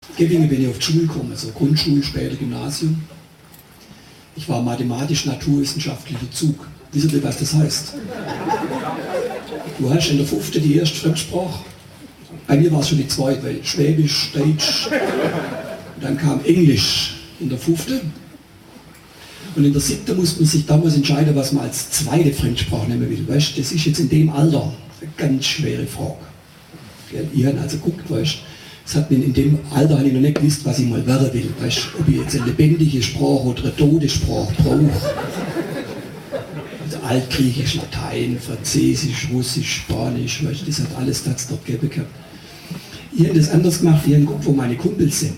Gewinge bin ich auf die Schule gekommen, also Grundschule, später Gymnasium. Ich war mathematisch-naturwissenschaftlicher Zug. Wisst ihr, was das heißt? Du hast in der 5. die erste Fremdsprache. Bei mir war es schon die zweite, weil Schwäbisch, Deutsch, dann kam Englisch in der 5. Und in der 7. musste man sich damals entscheiden, was man als zweite Fremdsprache nehmen will. Weißt, das ist jetzt in dem Alter eine ganz schwere Frage. Ich habe also geguckt, weißt, das hat mir in dem Alter habe ich noch nicht gewusst, was ich mal werden will. Weißt, ob ich jetzt eine lebendige Sprache oder eine tote Sprache brauche. Also Altgriechisch, Latein, Französisch, Russisch, Spanisch, weißt, das hat alles das dort gegeben gehabt. Ich habe das anders gemacht, ich habe geguckt, wo meine Kumpels sind.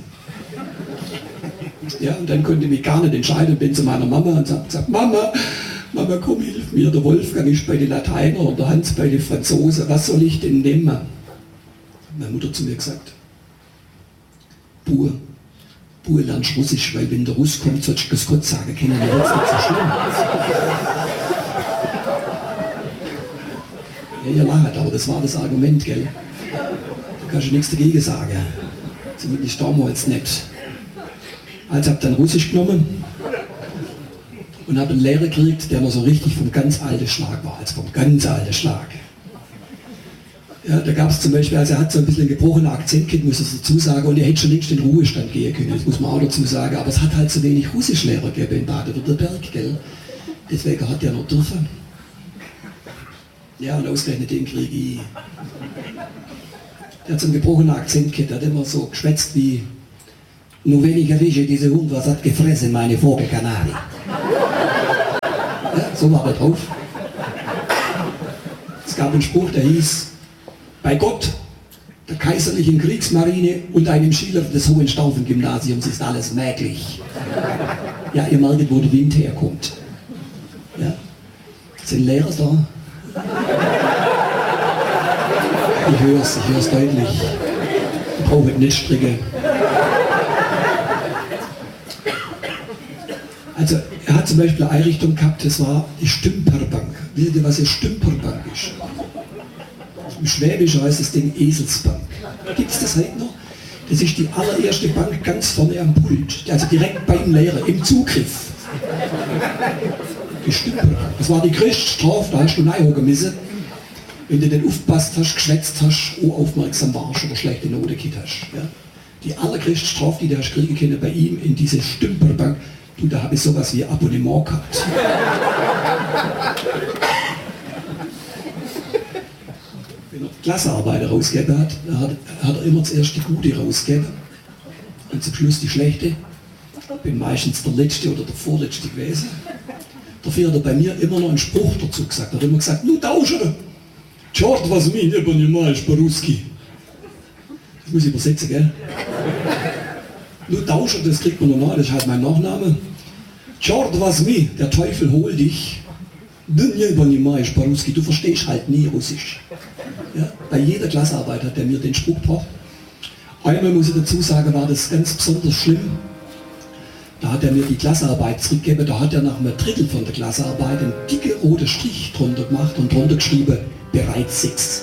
Ja, und dann konnte ich mich gar nicht entscheiden, bin zu meiner Mama und habe gesagt, Mama, komm, hilf mir, der Wolfgang ist bei den Lateinern und der Hans bei den Franzosen, was soll ich denn nehmen? Hat meine Mutter zu mir gesagt, Bub, lernst Russisch, weil wenn der Russ kommt, sollst du das Gott sagen, kennen die jetzt nicht so schlimm. Ja, ihr lacht, aber das war das Argument, gell? Da kannst du nichts dagegen sagen. Zumindest damals nicht. Also habe ich dann Russisch genommen und habe einen Lehrer gekriegt, der noch so richtig vom ganz alten Schlag war, also vom ganz alten Schlag. Ja, da gab es zum Beispiel, also er hat so ein bisschen einen gebrochenen Akzent gehabt, muss ich dazu sagen, und er hätte schon längst in den Ruhestand gehen können, das muss man auch dazu sagen, aber es hat halt so wenig Russischlehrer gegeben in Baden-Württemberg, gell? Deswegen hat er noch dürfen. Ja, und ausgerechnet den kriege ich. Der hat so einen gebrochenen Akzent gehabt, der hat immer so geschwätzt wie, nur weniger Wische, diese Hund, was hat gefressen, meine Vogelkanari. Ja, so war er drauf. Es gab einen Spruch, der hieß, bei Gott, der kaiserlichen Kriegsmarine und einem Schüler des Hohenstaufen-Gymnasiums ist alles möglich. Ja, ihr merkt, wo der Wind herkommt. Ja? Sind Lehrer da? Ich höre es deutlich. Ich brauche nicht stricken. Also, er hat zum Beispiel eine Einrichtung gehabt, das war die Stümperbank. Wisst ihr, was eine Stümperbank ist? Im Schwäbischen heißt das Ding Eselsbank. Gibt es das heute noch? Das ist die allererste Bank ganz vorne am Pult, also direkt beim Lehrer, im Zugriff. Die Stümperbank. Das war die größte Strafe, da hast du reinhocken müssen, wenn du nicht aufgepasst hast, geschwätzt hast, unaufmerksam warst oder schlechte Noten gekriegt hast. Ja? Die allergrößte Strafe, die du hast kriegen können bei ihm in diese Stümperbank, du, da habe ich sowas wie Abonnement gehabt. Wenn er Klassenarbeiter rausgegeben hat, hat er immer zuerst die gute rausgegeben und zum Schluss die schlechte. Ich bin meistens der Letzte oder der Vorletzte gewesen. Dafür hat er bei mir immer noch einen Spruch dazu gesagt. Er hat immer gesagt, nu tausche! Черт возьми, не понимаешь по-русски. Das muss ich übersetzen, gell? Nur Tauscher, das kriegt man normal, das ist halt mein Nachname. Черт возьми, der Teufel hol dich. Du verstehst halt nie Russisch. Ja? Bei jeder Klassenarbeit hat er mir den Spruch gebracht. Einmal muss ich dazu sagen, war das ganz besonders schlimm. Da hat er mir die Klassenarbeit zurückgegeben, da hat er nach einem Drittel von der Klassenarbeit einen dicken roten Strich drunter gemacht und drunter geschrieben, bereits 6.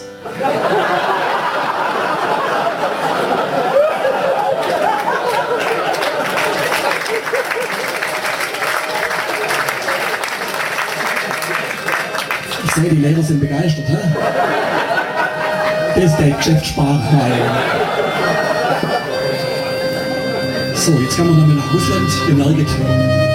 Ich sehe, die Lehrer sind begeistert, hä? Das ist der Geschäftssprache. So, jetzt kommen wir nochmal nach Russland. Ihr merkt,